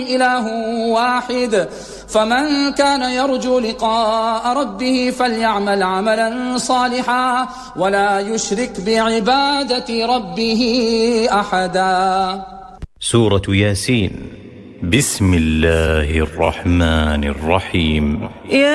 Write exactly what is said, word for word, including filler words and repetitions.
إله واحد فمن كان يرجو لقاء ربه فليعمل عملا صالحا ولا يشرك بعبادة ربه أحدا. سورة ياسين. بسم الله الرحمن الرحيم.